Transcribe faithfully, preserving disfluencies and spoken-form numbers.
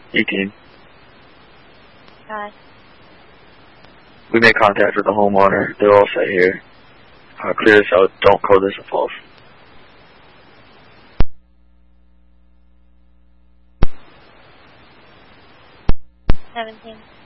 eighteen. Got it. We made contact with the homeowner. They're all set here. Uh, clear this out. Don't code this a false. seventeen.